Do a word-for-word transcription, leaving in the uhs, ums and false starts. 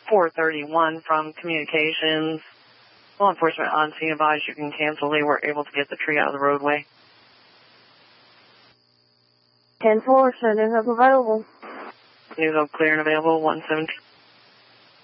four thirty-one from communications. Law enforcement on scene advised you can cancel. They were able to get the tree out of the roadway. ten four, sending up available. News up clear and available, one seventeen.